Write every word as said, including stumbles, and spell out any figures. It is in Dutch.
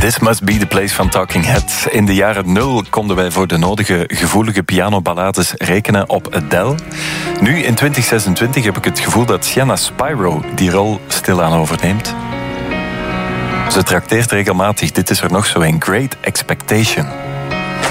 This must be the place van Talking Heads. In de jaren nul konden wij voor de nodige gevoelige pianoballades rekenen op Adele. Nu, in twintig zesentwintig, heb ik het gevoel dat Sienna Spyro die rol stilaan overneemt. Ze trakteert regelmatig. Dit is er nog zo een Great Expectation.